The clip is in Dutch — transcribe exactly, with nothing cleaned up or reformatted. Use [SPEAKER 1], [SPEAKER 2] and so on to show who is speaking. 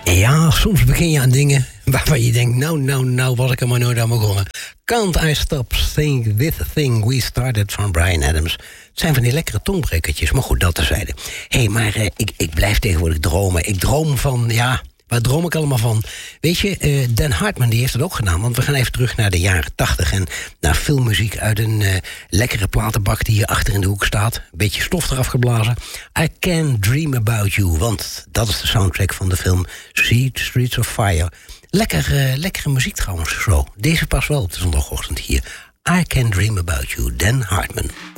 [SPEAKER 1] Ja, soms begin je aan dingen waarvan je denkt, nou, nou, nou was ik er maar nooit aan begonnen. Can't I Stop Saying This Thing We Started van Bryan Adams. Het zijn van die lekkere tongbrekertjes, maar goed, dat terzijde. Hé, hey, maar uh, ik, ik blijf tegenwoordig dromen. Ik droom van, ja, waar droom ik allemaal van? Weet je, uh, Dan Hartman die heeft het ook gedaan, want we gaan even terug naar de jaren tachtig... en naar filmmuziek uit een uh, lekkere platenbak die hier achter in de hoek staat. Een beetje stof eraf geblazen. I Can Dream About You, want dat is de soundtrack van de film Seed Streets of Fire. Lekker, uh, lekkere muziek trouwens, zo. Deze past wel op de zondagochtend hier. I Can Dream About You, Dan Hartman.